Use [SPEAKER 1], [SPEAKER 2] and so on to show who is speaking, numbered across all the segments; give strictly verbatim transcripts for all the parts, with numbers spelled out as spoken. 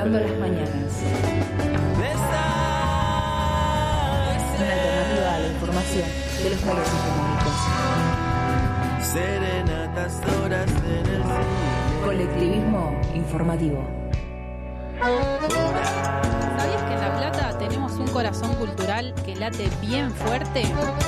[SPEAKER 1] Renovando las mañanas. Una alternativa a la información de los medios hegemónicos.
[SPEAKER 2] Serenatas horas en el cielo.
[SPEAKER 1] Colectivismo informativo.
[SPEAKER 3] ¿Sabías que en La Plata tenemos un corazón cultural que late bien fuerte?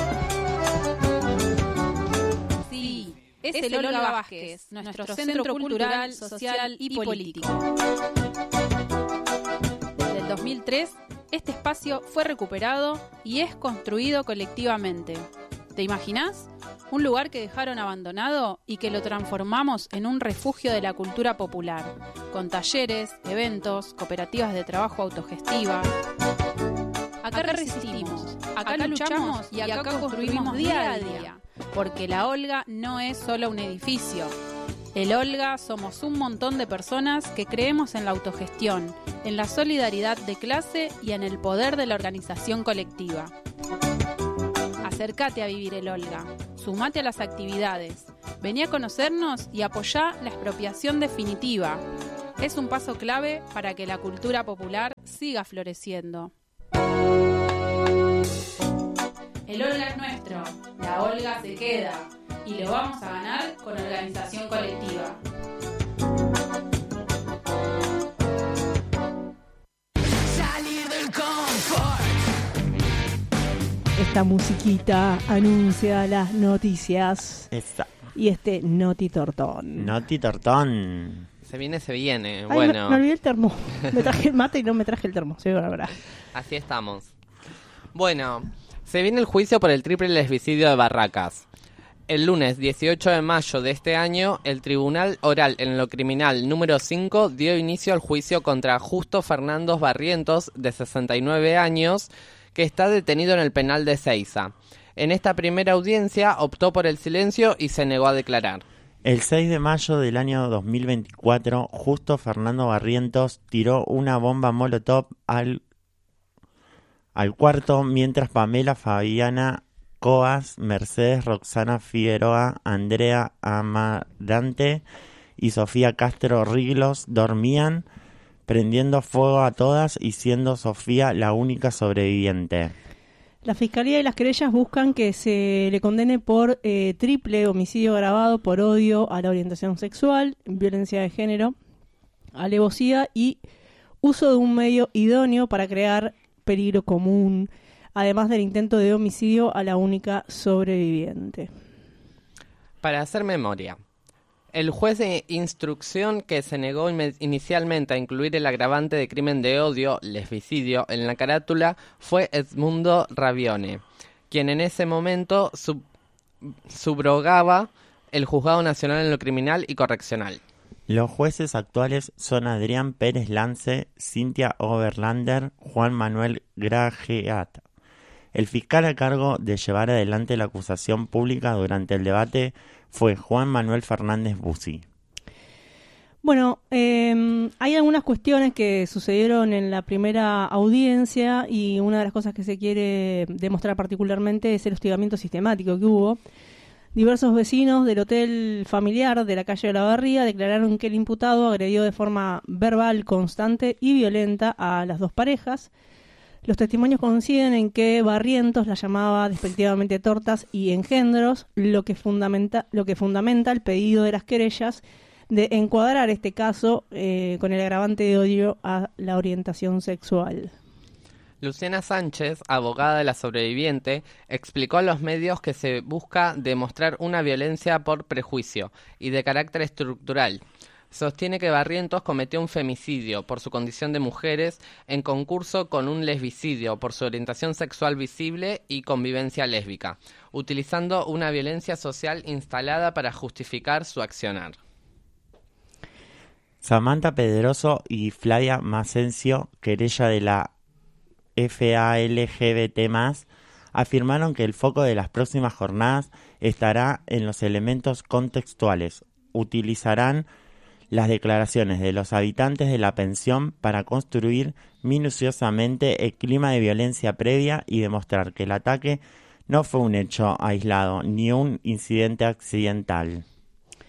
[SPEAKER 3] Sí, es, es el Olga Vázquez, nuestro centro cultural, social y político. Desde el dos mil tres, este espacio fue recuperado y es construido colectivamente. ¿Te imaginás? Un lugar que dejaron abandonado y que lo transformamos en un refugio de la cultura popular, con talleres, eventos, cooperativas de trabajo autogestivas. Acá resistimos, acá luchamos y acá construimos día a día, porque la Olga no es solo un edificio. El Olga somos un montón de personas que creemos en la autogestión, en la solidaridad de clase y en el poder de la organización colectiva. Acércate a vivir el Olga, sumate a las actividades, vení a conocernos y apoyá la expropiación definitiva. Es un paso clave para que la cultura popular siga floreciendo. El Olga es nuestro, la Olga se queda y lo vamos a ganar con organización colectiva.
[SPEAKER 2] Salir del confort.
[SPEAKER 4] Esta musiquita anuncia las noticias.
[SPEAKER 5] Esa.
[SPEAKER 4] Y este Noti Tortón.
[SPEAKER 5] Noti Tortón.
[SPEAKER 6] Se viene, se viene.
[SPEAKER 4] Ay,
[SPEAKER 6] bueno.
[SPEAKER 4] Me, me olvidé el termo. Me traje el mate y no me traje el termo. Sí, la verdad.
[SPEAKER 6] Así estamos. Bueno, se viene el juicio por el triple lesbicidio de Barracas. El lunes dieciocho de mayo de este año, el Tribunal Oral en lo Criminal número cinco dio inicio al juicio contra Justo Fernández Barrientos, de sesenta y nueve años, que está detenido en el penal de Seiza. En esta primera audiencia optó por el silencio y se negó a declarar.
[SPEAKER 5] El seis de mayo del año dos mil veinticuatro, Justo Fernando Barrientos tiró una bomba molotov al, al cuarto mientras Pamela Fabiana Coas, Mercedes Roxana Figueroa, Andrea Amarante y Sofía Castro Riglos dormían, prendiendo fuego a todas y siendo Sofía la única sobreviviente.
[SPEAKER 4] La Fiscalía y las querellas buscan que se le condene por eh, triple homicidio agravado por odio a la orientación sexual, violencia de género, alevosía y uso de un medio idóneo para crear peligro común, además del intento de homicidio a la única sobreviviente.
[SPEAKER 6] Para hacer memoria, el juez de instrucción que se negó in- inicialmente a incluir el agravante de crimen de odio, lesbicidio, en la carátula fue Edmundo Ravione, quien en ese momento sub- subrogaba el Juzgado Nacional en lo Criminal y Correccional.
[SPEAKER 5] Los jueces actuales son Adrián Pérez Lance, Cintia Oberlander, Juan Manuel Grajeat. El fiscal a cargo de llevar adelante la acusación pública durante el debate fue Juan Manuel Fernández Bussi.
[SPEAKER 4] Bueno, eh, hay algunas cuestiones que sucedieron en la primera audiencia y una de las cosas que se quiere demostrar particularmente es el hostigamiento sistemático que hubo. Diversos vecinos del hotel familiar de la calle de la Barría declararon que el imputado agredió de forma verbal, constante y violenta a las dos parejas. Los testimonios coinciden en que Barrientos la llamaba despectivamente tortas y engendros, lo que fundamenta, lo que fundamenta el pedido de las querellas de encuadrar este caso eh, con el agravante de odio a la orientación sexual.
[SPEAKER 6] Luciana Sánchez, abogada de la sobreviviente, explicó a los medios que se busca demostrar una violencia por prejuicio y de carácter estructural. Sostiene que Barrientos cometió un femicidio por su condición de mujeres en concurso con un lesbicidio por su orientación sexual visible y convivencia lésbica, utilizando una violencia social instalada para justificar su accionar.
[SPEAKER 5] Samantha Pedroso y Flavia Macencio, querella de la F A L G B T más, afirmaron que el foco de las próximas jornadas estará en los elementos contextuales. Utilizarán las declaraciones de los habitantes de la pensión para construir minuciosamente el clima de violencia previa y demostrar que el ataque no fue un hecho aislado ni un incidente accidental.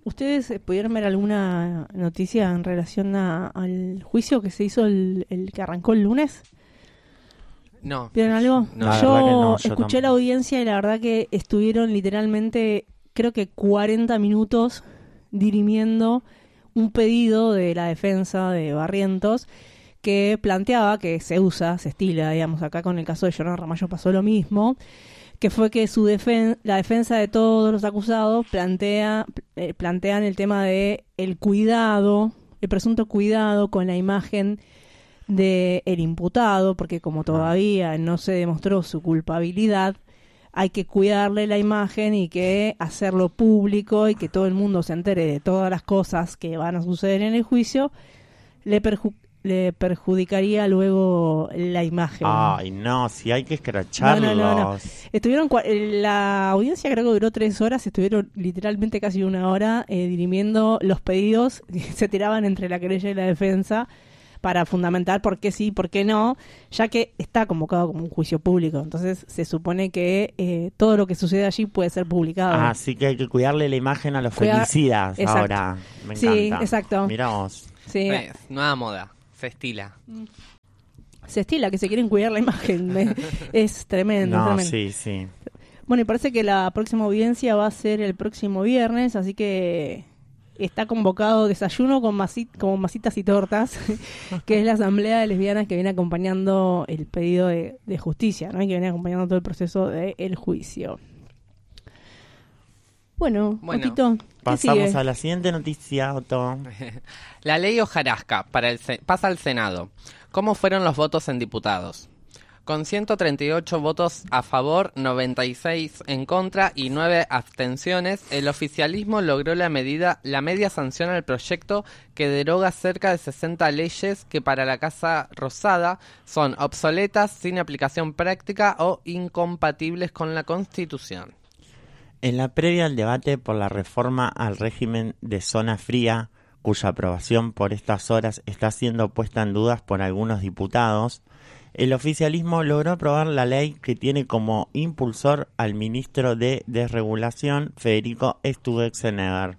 [SPEAKER 4] ¿Ustedes eh, pudieron ver alguna noticia en relación a- al juicio que se hizo el, el que arrancó el lunes?
[SPEAKER 6] No.
[SPEAKER 4] ¿Vieron algo?
[SPEAKER 6] No.
[SPEAKER 5] La
[SPEAKER 4] yo
[SPEAKER 5] verdad que no, yo
[SPEAKER 4] escuché la
[SPEAKER 5] tampoco.
[SPEAKER 4] audiencia y la verdad que estuvieron literalmente, creo que cuarenta minutos dirimiendo un pedido de la defensa de Barrientos que planteaba que se usa, se estila, digamos, acá con el caso de Jonás Ramallo pasó lo mismo, que fue que su defen- la defensa de todos los acusados plantea eh, plantean el tema de el cuidado, el presunto cuidado con la imagen de el imputado, porque como todavía no se demostró su culpabilidad, hay que cuidarle la imagen y que hacerlo público y que todo el mundo se entere de todas las cosas que van a suceder en el juicio, le, perju- le perjudicaría luego la imagen.
[SPEAKER 5] Ay, no, si hay que escracharlos.
[SPEAKER 4] No, no, no, no. Estuvieron cua- eh, la audiencia creo que duró tres horas, estuvieron literalmente casi una hora eh, dirimiendo los pedidos que se tiraban entre la querella y la defensa para fundamentar por qué sí, por qué no, ya que está convocado como un juicio público. Entonces se supone que eh, todo lo que sucede allí puede ser publicado.
[SPEAKER 5] Así que hay que cuidarle la imagen a los
[SPEAKER 4] Cuidar-
[SPEAKER 5] femicidas
[SPEAKER 4] Exacto.
[SPEAKER 5] ahora. Me
[SPEAKER 4] Sí,
[SPEAKER 5] encanta.
[SPEAKER 4] exacto.
[SPEAKER 5] Mirá vos.
[SPEAKER 4] Sí,
[SPEAKER 6] Es nueva moda. Se estila.
[SPEAKER 4] se estila que se quieren cuidar la imagen. Me- es tremendo,
[SPEAKER 5] No,
[SPEAKER 4] tremendo.
[SPEAKER 5] sí, sí.
[SPEAKER 4] Bueno, y parece que la próxima audiencia va a ser el próximo viernes, así que está convocado desayuno con, masi- con masitas y tortas, que es la asamblea de lesbianas que viene acompañando el pedido de, de justicia, ¿no? Y que viene acompañando todo el proceso del juicio. Bueno,
[SPEAKER 6] Bueno,
[SPEAKER 4] Otito, ¿qué
[SPEAKER 5] Pasamos
[SPEAKER 4] sigue?
[SPEAKER 5] a la siguiente noticia, Otto.
[SPEAKER 6] La ley hojarasca para el se- pasa al Senado. ¿Cómo fueron los votos en diputados? Con ciento treinta y ocho votos a favor, noventa y seis en contra y nueve abstenciones, el oficialismo logró la medida, la media sanción al proyecto que deroga cerca de sesenta leyes que para la Casa Rosada son obsoletas, sin aplicación práctica o incompatibles con la Constitución.
[SPEAKER 5] En la previa al debate por la reforma al régimen de zona fría, cuya aprobación por estas horas está siendo puesta en dudas por algunos diputados, el oficialismo logró aprobar la ley que tiene como impulsor al ministro de Desregulación, Federico Sturzenegger.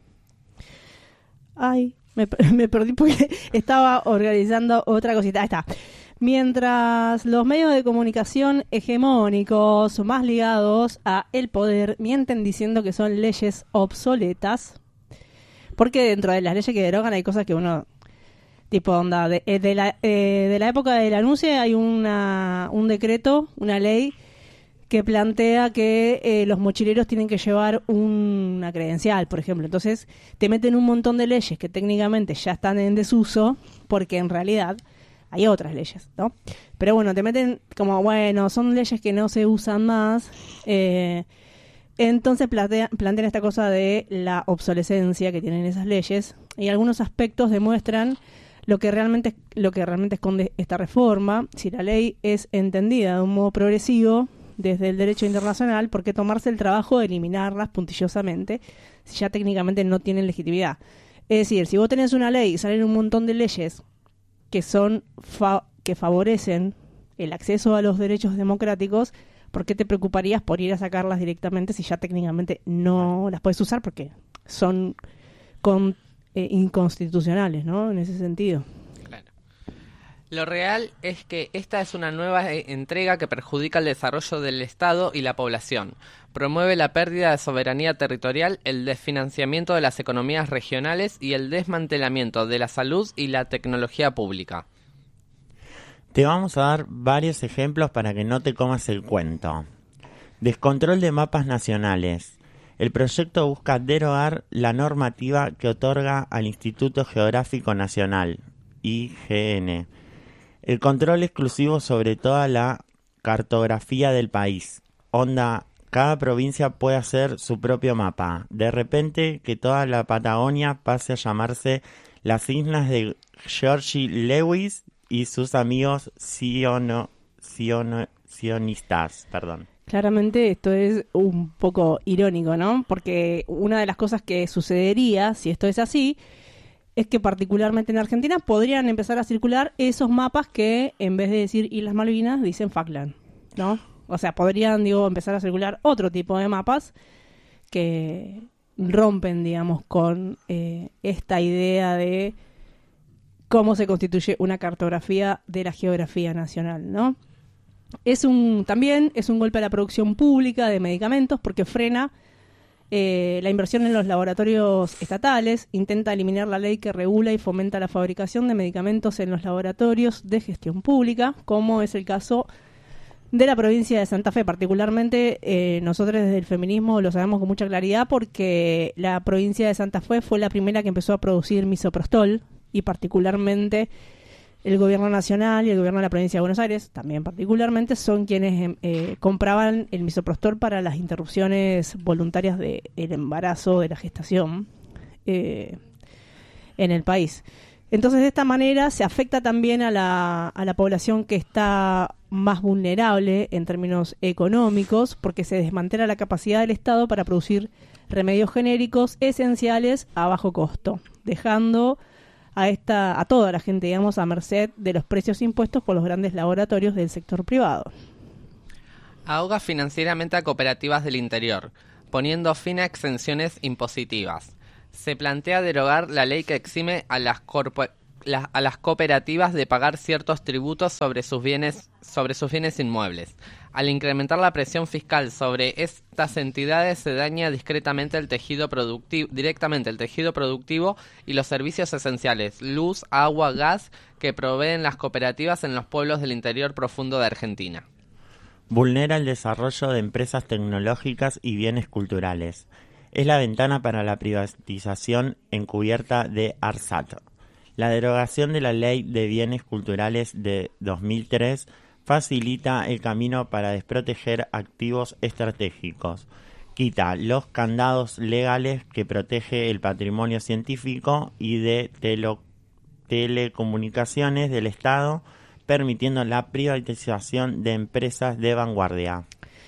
[SPEAKER 4] Ay, me, me perdí porque estaba organizando otra cosita. Ahí está. Mientras los medios de comunicación hegemónicos más ligados a el poder mienten diciendo que son leyes obsoletas, porque dentro de las leyes que derogan hay cosas que uno, tipo onda, de, eh, de, la, eh, de la época del anuncio hay una, un decreto, una ley que plantea que eh, los mochileros tienen que llevar un- una credencial, por ejemplo. Entonces te meten un montón de leyes que técnicamente ya están en desuso, porque en realidad hay otras leyes, ¿no? Pero bueno, te meten como, bueno, son leyes que no se usan más. Eh, entonces plantea- plantean esta cosa de la obsolescencia que tienen esas leyes. Y algunos aspectos demuestran lo que realmente lo que realmente esconde esta reforma. Si la ley es entendida de un modo progresivo desde el derecho internacional, ¿por qué tomarse el trabajo de eliminarlas puntillosamente si ya técnicamente no tienen legitimidad? Es decir, si vos tenés una ley y salen un montón de leyes que son fa- que favorecen el acceso a los derechos democráticos, ¿por qué te preocuparías por ir a sacarlas directamente si ya técnicamente no las puedes usar? Porque son con, eh, inconstitucionales, ¿no? En ese sentido.
[SPEAKER 6] Claro. Lo real es que esta es una nueva eh, entrega que perjudica el desarrollo del Estado y la población. Promueve la pérdida de soberanía territorial, el desfinanciamiento de las economías regionales y el desmantelamiento de la salud y la tecnología pública.
[SPEAKER 5] Te vamos a dar varios ejemplos para que no te comas el cuento. Descontrol de mapas nacionales. El proyecto busca derogar la normativa que otorga al Instituto Geográfico Nacional, I G N, el control exclusivo sobre toda la cartografía del país. Onda, cada provincia puede hacer su propio mapa. De repente, que toda la Patagonia pase a llamarse las islas de George Lewis y sus amigos siono, siono, sionistas. Perdón.
[SPEAKER 4] Claramente esto es un poco irónico, ¿no? Porque una de las cosas que sucedería, si esto es así, es que particularmente en Argentina podrían empezar a circular esos mapas que en vez de decir Islas Malvinas dicen Falkland, ¿no? O sea, podrían, digo, empezar a circular otro tipo de mapas que, rompen, digamos, con eh, esta idea de cómo se constituye una cartografía de la geografía nacional, ¿no? Es un, también es un golpe a la producción pública de medicamentos porque frena eh, la inversión en los laboratorios estatales, intenta eliminar la ley que regula y fomenta la fabricación de medicamentos en los laboratorios de gestión pública, como es el caso de la provincia de Santa Fe. Particularmente eh, nosotros desde el feminismo lo sabemos con mucha claridad porque la provincia de Santa Fe fue la primera que empezó a producir misoprostol, y particularmente el gobierno nacional y el gobierno de la provincia de Buenos Aires, también particularmente, son quienes eh, compraban el misoprostol para las interrupciones voluntarias del embarazo, de la gestación eh, en el país. Entonces, de esta manera se afecta también a la, a la población que está más vulnerable en términos económicos, porque se desmantela la capacidad del Estado para producir remedios genéricos esenciales a bajo costo, dejando a esta a toda la gente, digamos, a merced de los precios impuestos por los grandes laboratorios del sector privado.
[SPEAKER 6] Ahoga financieramente a cooperativas del interior, poniendo fin a exenciones impositivas. Se plantea derogar la ley que exime a las, corpo- la- a las cooperativas de pagar ciertos tributos sobre sus bienes sobre sus bienes inmuebles. Al incrementar la presión fiscal sobre estas entidades se daña discretamente el tejido productivo, directamente el tejido productivo y los servicios esenciales, luz, agua, gas, que proveen las cooperativas en los pueblos del interior profundo de Argentina.
[SPEAKER 5] Vulnera el desarrollo de empresas tecnológicas y bienes culturales. Es la ventana para la privatización encubierta de ARSAT. La derogación de la Ley de Bienes Culturales de dos mil tres facilita el camino para desproteger activos estratégicos. Quita los candados legales que protege el patrimonio científico y de telo- telecomunicaciones del Estado, permitiendo la privatización de empresas de vanguardia.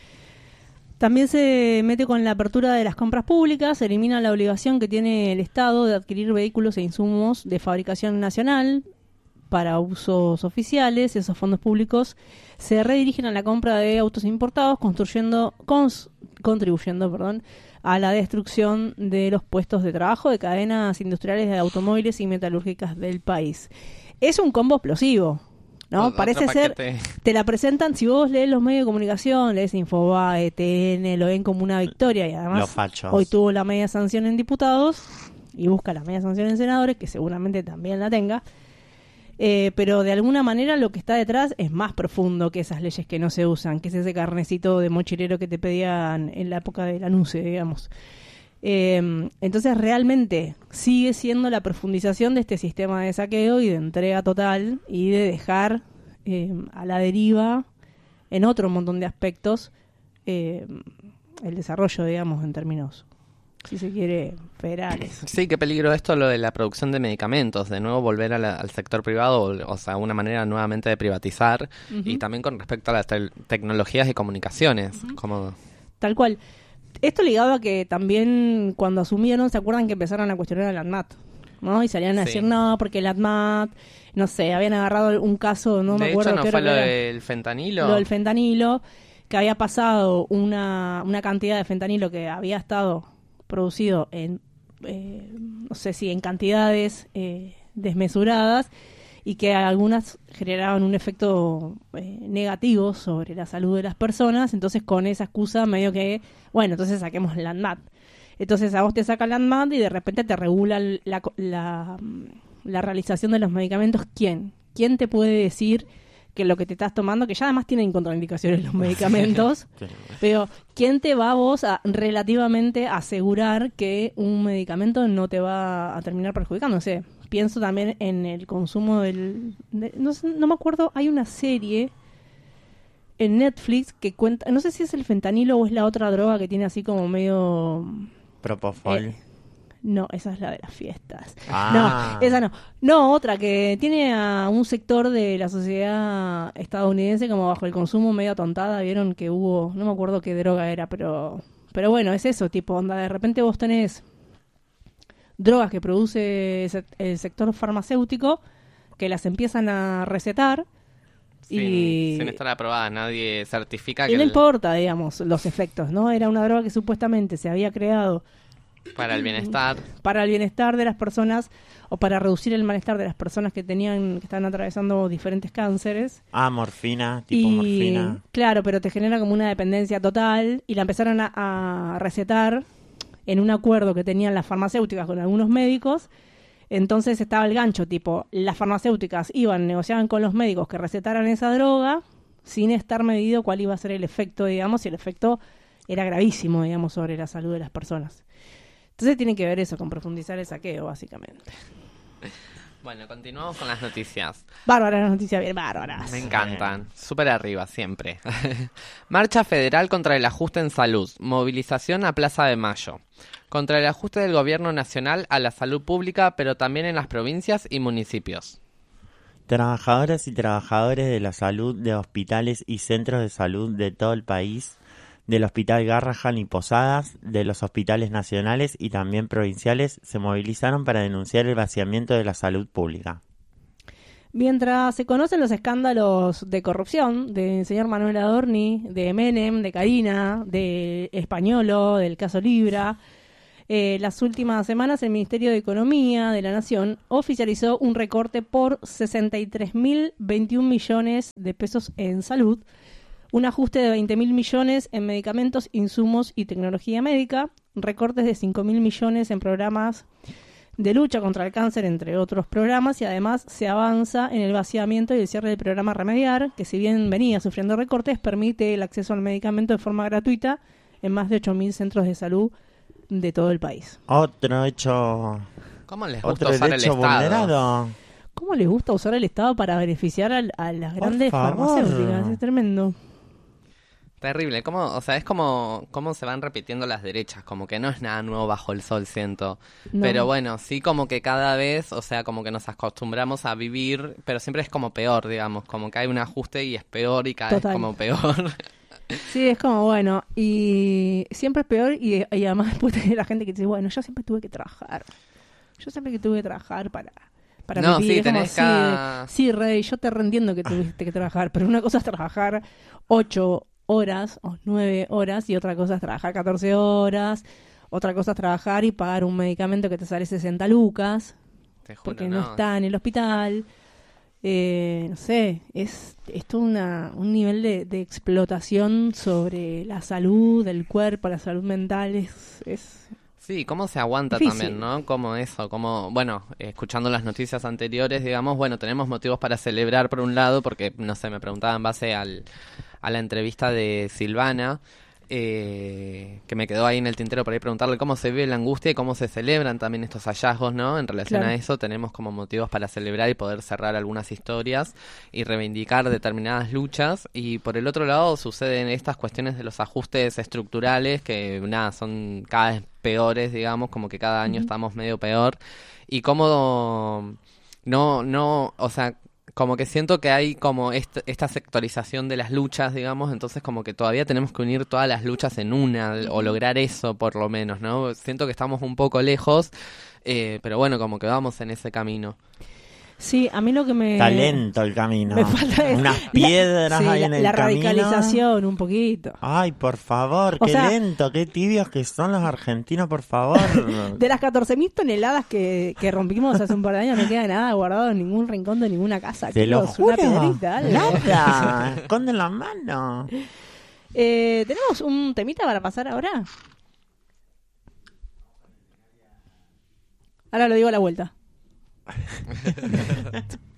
[SPEAKER 4] También se mete con la apertura de las compras públicas, elimina la obligación que tiene el Estado de adquirir vehículos e insumos de fabricación nacional para usos oficiales. Esos fondos públicos se redirigen a la compra de autos importados, construyendo, cons, contribuyendo perdón, a la destrucción de los puestos de trabajo de cadenas industriales de automóviles y metalúrgicas del país. Es un combo explosivo, ¿no?
[SPEAKER 6] Otro
[SPEAKER 4] Parece ser,
[SPEAKER 6] paquete.
[SPEAKER 4] te la presentan, si vos lees los medios de comunicación, lees Infobae, T N, lo ven como una victoria y
[SPEAKER 5] Los
[SPEAKER 4] además
[SPEAKER 5] fachos.
[SPEAKER 4] hoy tuvo la media sanción en diputados y busca la media sanción en senadores, que seguramente también la tenga. Eh, pero de alguna manera lo que está detrás es más profundo que esas leyes que no se usan, que es ese carnecito de mochilero que te pedían en la época del anuncio, digamos. Eh, entonces realmente sigue siendo la profundización de este sistema de saqueo y de entrega total y de dejar eh, a la deriva en otro montón de aspectos eh, el desarrollo, digamos, en términos, si se quiere, federales.
[SPEAKER 6] Sí, qué peligro esto, lo de la producción de medicamentos, de nuevo volver a la- al sector privado, o, o sea, una manera nuevamente de privatizar,
[SPEAKER 4] Ujú.
[SPEAKER 6] y también con respecto a las te- tecnologías y comunicaciones, como...
[SPEAKER 4] Tal cual. Esto ligado a que también cuando asumieron, ¿se acuerdan que empezaron a cuestionar al ANMAT? ¿No? Y salían a
[SPEAKER 6] Sí.
[SPEAKER 4] decir, no, porque el ANMAT, no sé, habían agarrado un caso, no me
[SPEAKER 6] de
[SPEAKER 4] acuerdo
[SPEAKER 6] hecho, ¿no
[SPEAKER 4] qué
[SPEAKER 6] fue
[SPEAKER 4] era
[SPEAKER 6] lo
[SPEAKER 4] que era.
[SPEAKER 6] del fentanilo?
[SPEAKER 4] Lo del fentanilo, que había pasado una, una cantidad de fentanilo que había estado producido en, eh, no sé si en cantidades eh, desmesuradas, y que algunas generaban un efecto eh, negativo sobre la salud de las personas. Entonces con esa excusa medio que, bueno, entonces saquemos el ANMAT. Entonces a vos te saca el ANMAT y de repente te regula la, la, la realización de los medicamentos. ¿Quién? ¿Quién te puede decir que lo que te estás tomando, que ya además tienen contraindicaciones los medicamentos, pero ¿quién te va a vos a relativamente asegurar que un medicamento no te va a terminar perjudicando? No sé, pienso también en el consumo del... de- no, sé, no me acuerdo, hay una serie en Netflix que cuenta, no sé si es el fentanilo o es la otra droga que tiene así como medio...
[SPEAKER 5] Propofol.
[SPEAKER 4] Eh, no, esa es la de las fiestas.
[SPEAKER 5] Ah.
[SPEAKER 4] No, esa no. No, otra que tiene a un sector de la sociedad estadounidense como bajo el consumo medio tontada. Vieron que hubo, no me acuerdo qué droga era, pero pero bueno, es eso, tipo, onda, de repente vos tenés drogas que produce ese- el sector farmacéutico que las empiezan a recetar
[SPEAKER 6] Sin,
[SPEAKER 4] y...
[SPEAKER 6] sin estar aprobada, nadie certifica que...
[SPEAKER 4] Y no
[SPEAKER 6] el-
[SPEAKER 4] importa, digamos, los efectos, ¿no? Era una droga que supuestamente se había creado
[SPEAKER 6] Para el bienestar.
[SPEAKER 4] Para el bienestar de las personas o para reducir el malestar de las personas que tenían que estaban atravesando diferentes cánceres.
[SPEAKER 5] Ah, morfina, tipo
[SPEAKER 4] y,
[SPEAKER 5] morfina.
[SPEAKER 4] Claro, pero te genera como una dependencia total y la empezaron a, a recetar en un acuerdo que tenían las farmacéuticas con algunos médicos. Entonces estaba el gancho, tipo, las farmacéuticas iban, negociaban con los médicos que recetaran esa droga sin estar medido cuál iba a ser el efecto, digamos, y el efecto era gravísimo, digamos, sobre la salud de las personas. Entonces tiene que ver eso, con profundizar el saqueo, básicamente.
[SPEAKER 6] Bueno, continuamos con las noticias.
[SPEAKER 4] Bárbaras las noticias, bien bárbaras.
[SPEAKER 6] Me encantan. Súper arriba, siempre. Marcha federal contra el ajuste en salud. Movilización a Plaza de Mayo. Contra el ajuste del gobierno nacional a la salud pública, pero también en las provincias y municipios.
[SPEAKER 5] Trabajadoras y trabajadores de la salud de hospitales y centros de salud de todo el país, del Hospital Garrahan y Posadas, de los hospitales nacionales y también provinciales, se movilizaron para denunciar el vaciamiento de la salud pública.
[SPEAKER 4] Mientras se conocen los escándalos de corrupción del señor Manuel Adorni, de Menem, de Carina, de Españolo, del caso Libra, eh, las últimas semanas el Ministerio de Economía de la Nación oficializó un recorte por sesenta y tres mil veintiún millones de pesos en salud, un ajuste de veinte mil millones en medicamentos, insumos y tecnología médica, recortes de cinco mil millones en programas de lucha contra el cáncer, entre otros programas, y además se avanza en el vaciamiento y el cierre del programa Remediar, que si bien venía sufriendo recortes, permite el acceso al medicamento de forma gratuita en más de ocho mil centros de salud de todo el país.
[SPEAKER 5] Otro hecho...
[SPEAKER 6] ¿Cómo les gusta
[SPEAKER 5] Otro
[SPEAKER 6] usar el
[SPEAKER 5] derecho
[SPEAKER 6] Estado?
[SPEAKER 5] vulnerado.
[SPEAKER 4] ¿Cómo les gusta usar el Estado para beneficiar a, a las
[SPEAKER 5] Por
[SPEAKER 4] grandes
[SPEAKER 5] favor.
[SPEAKER 4] farmacéuticas? Es tremendo.
[SPEAKER 6] Terrible, ¿cómo, o sea, es como cómo se van repitiendo las derechas, como que no es nada nuevo bajo el sol, siento.
[SPEAKER 4] No.
[SPEAKER 6] Pero bueno, sí como que cada vez, o sea, como que nos acostumbramos a vivir, pero siempre es como peor, digamos, como que hay un ajuste y es peor y cada
[SPEAKER 4] Total.
[SPEAKER 6] vez como peor.
[SPEAKER 4] Sí, es como, bueno, y siempre es peor y, y además después tenés la gente que dice, bueno, yo siempre tuve que trabajar. Yo siempre que tuve que trabajar para... Para
[SPEAKER 6] No,
[SPEAKER 4] vivir.
[SPEAKER 6] sí,
[SPEAKER 4] Es como,
[SPEAKER 6] tenés
[SPEAKER 4] sí,
[SPEAKER 6] cada-
[SPEAKER 4] sí, Rey, yo te entiendo que tuviste que trabajar, pero una cosa es trabajar ocho horas o nueve horas y otra cosa es trabajar catorce horas, otra cosa es trabajar y pagar un medicamento que te sale sesenta lucas,
[SPEAKER 6] Te juro,
[SPEAKER 4] porque no,
[SPEAKER 6] no.
[SPEAKER 4] está en el hospital. Eh, no sé, es esto una, un nivel de, de explotación sobre la salud del cuerpo, la salud mental, es... es
[SPEAKER 6] Sí, cómo se aguanta
[SPEAKER 4] Difícil.
[SPEAKER 6] también, ¿no? Como eso, como, bueno, eh, escuchando las noticias anteriores, digamos, bueno, tenemos motivos para celebrar por un lado, porque, no sé, me preguntaba en base al, a la entrevista de Silvana, eh, que me quedó ahí en el tintero por ahí preguntarle cómo se vive la angustia y cómo se celebran también estos hallazgos, ¿no? En relación
[SPEAKER 4] Claro.
[SPEAKER 6] a eso tenemos como motivos para celebrar y poder cerrar algunas historias y reivindicar determinadas luchas, y por el otro lado suceden estas cuestiones de los ajustes estructurales que, nada, son cada vez peores, digamos, como que cada año
[SPEAKER 4] Ujú.
[SPEAKER 6] estamos medio peor, y cómo no, no, o sea, como que siento que hay como est- esta sectorización de las luchas, digamos, entonces como que todavía tenemos que unir todas las luchas en una, o lograr eso por lo menos, ¿no? Siento que estamos un poco lejos, eh, pero bueno, como que vamos en ese camino.
[SPEAKER 4] Sí, a mí lo que me...
[SPEAKER 5] Talento el camino.
[SPEAKER 4] Me falta es
[SPEAKER 5] Unas
[SPEAKER 4] la-
[SPEAKER 5] piedras
[SPEAKER 4] sí,
[SPEAKER 5] ahí
[SPEAKER 4] la,
[SPEAKER 5] en el
[SPEAKER 4] la
[SPEAKER 5] camino.
[SPEAKER 4] radicalización un poquito.
[SPEAKER 5] Ay, por favor,
[SPEAKER 4] O
[SPEAKER 5] qué
[SPEAKER 4] sea-
[SPEAKER 5] lento, qué tibios que son los argentinos, por favor.
[SPEAKER 4] De las catorce mil toneladas que, que rompimos hace un par de años, no queda nada guardado en ningún rincón de ninguna casa.
[SPEAKER 5] Te lo
[SPEAKER 4] chicos,
[SPEAKER 5] juro.
[SPEAKER 4] Una piedrita, algo.
[SPEAKER 5] Nada. Esconden la mano.
[SPEAKER 4] Eh, ¿Tenemos un temita para pasar ahora? Ahora lo digo a la vuelta.